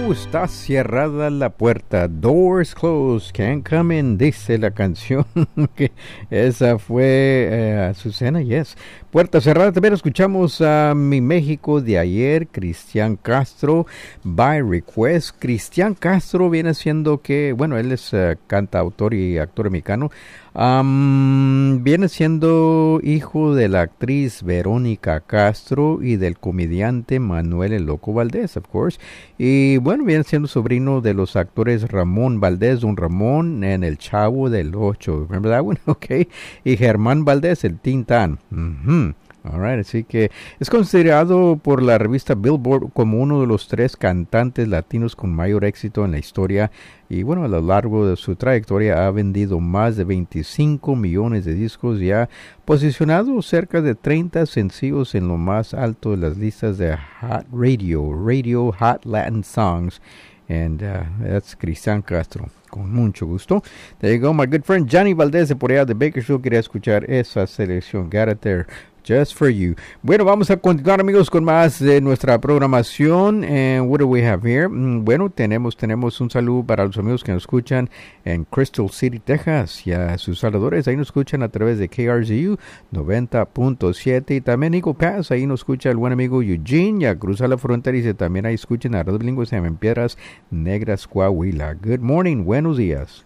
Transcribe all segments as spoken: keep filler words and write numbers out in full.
Uh, está cerrada la puerta. Doors closed, can't come in, dice la canción. que esa fue eh, Azucena, yes. Puerta cerrada. También escuchamos a Mi México de ayer, Cristian Castro, by request. Cristian Castro viene siendo que, bueno, él es uh, cantautor y actor mexicano. Um, viene siendo hijo de la actriz Verónica Castro y del comediante Manuel El Loco Valdés, of course. Y bueno, viene siendo sobrino de los actores Ramón Valdés, don Ramón en El Chavo del Ocho. Remember that one? Okay. Y Germán Valdés, el Tintán. Mm-hmm. All right, así que es considerado por la revista Billboard como uno de los tres cantantes latinos con mayor éxito en la historia y bueno, a lo largo de su trayectoria ha vendido más de veinticinco millones de discos y ha posicionado cerca de treinta sencillos en lo más alto de las listas de Hot Radio, Radio Hot Latin Songs, and uh, that's Cristian Castro. Con mucho gusto. There you go, my good friend Johnny Valdez de por allá de Bakersfield. Quería escuchar esa selección. Got it there. Just for you. Bueno, vamos a continuar, amigos, con más de nuestra programación. And what do we have here? Mm, bueno, tenemos tenemos un saludo para los amigos que nos escuchan en Crystal City, Texas, y a sus saludadores. Ahí nos escuchan a través de K R Z U noventa punto siete. Y también Eagle Pass, ahí nos escucha el buen amigo Eugene. Ya cruza la frontera y se también ahí escuchan a Radio Bilingüe en Piedras Negras, Coahuila. Good morning, buenos días.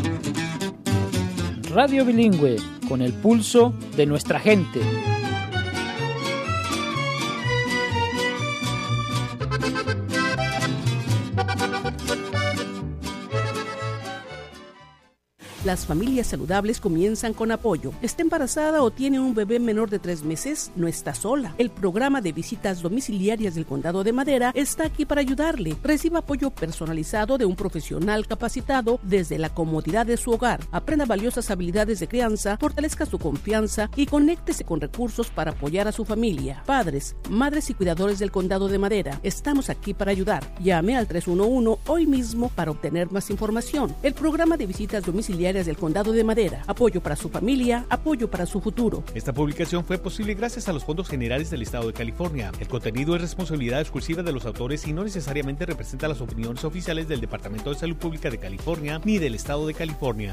Radio Bilingüe, con el pulso de nuestra gente. Las familias saludables comienzan con apoyo. ¿Está embarazada o tiene un bebé menor de tres meses? No está sola. El programa de visitas domiciliarias del Condado de Madera está aquí para ayudarle. Reciba apoyo personalizado de un profesional capacitado desde la comodidad de su hogar. Aprenda valiosas habilidades de crianza, fortalezca su confianza y conéctese con recursos para apoyar a su familia. Padres, madres y cuidadores del Condado de Madera, estamos aquí para ayudar. Llame al tres uno uno hoy mismo para obtener más información. El programa de visitas domiciliarias del Condado de Madera. Apoyo para su familia, apoyo para su futuro. Esta publicación fue posible gracias a los fondos generales del Estado de California. El contenido es responsabilidad exclusiva de los autores y no necesariamente representa las opiniones oficiales del Departamento de Salud Pública de California ni del Estado de California.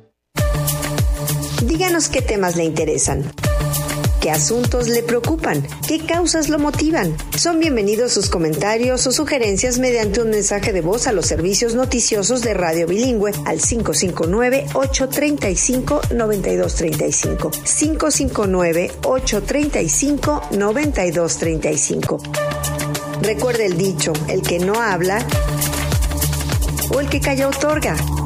Díganos qué temas le interesan. ¿Qué asuntos le preocupan? ¿Qué causas lo motivan? Son bienvenidos sus comentarios o sugerencias mediante un mensaje de voz a los servicios noticiosos de Radio Bilingüe al cinco cinco nueve, ocho tres cinco, nueve dos tres cinco. cinco cinco nueve, ocho tres cinco, nueve dos tres cinco. Recuerde el dicho, el que no habla o el que calla otorga.